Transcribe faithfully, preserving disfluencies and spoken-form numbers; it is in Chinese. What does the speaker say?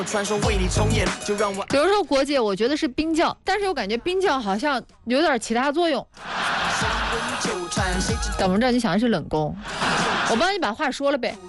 比如说国姐，我觉得是冰窖，但是我感觉冰窖好像有点其他作用。怎么着？你想的是冷宫？我帮你把话说了呗。